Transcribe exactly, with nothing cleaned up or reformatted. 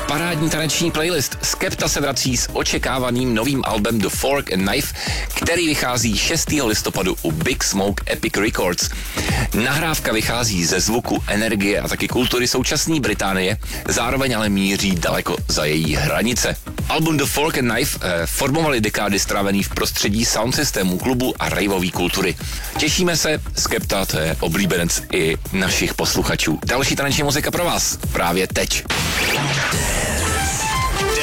Parádní taneční playlist. Skepta se vrací s očekávaným novým albem The Fork and Knife, který vychází šestého listopadu u Big Smoke Epic Records. Nahrávka vychází ze zvuku, energie a taky kultury současné Británie, zároveň ale míří daleko za její hranice. Album The Fork and Knife eh, formovali dekády strávený v prostředí sound systému, klubu a raveové kultury. Těšíme se, Skepta, to je oblíbenec i našich posluchačů. Další taneční muzika pro vás právě teď.